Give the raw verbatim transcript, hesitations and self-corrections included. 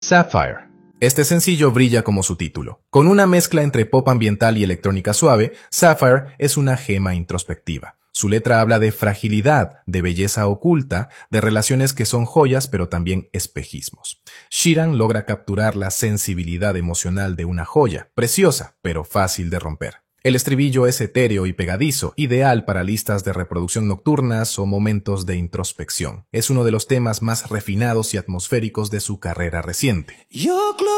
Sapphire. Este sencillo brilla como su título. Con una mezcla entre pop ambiental y electrónica suave, Sapphire es una gema introspectiva. Su letra habla de fragilidad, de belleza oculta, de relaciones que son joyas pero también espejismos. Sheeran logra capturar la sensibilidad emocional de una joya, preciosa pero fácil de romper. El estribillo es etéreo y pegadizo, ideal para listas de reproducción nocturnas o momentos de introspección. Es uno de los temas más refinados y atmosféricos de su carrera reciente.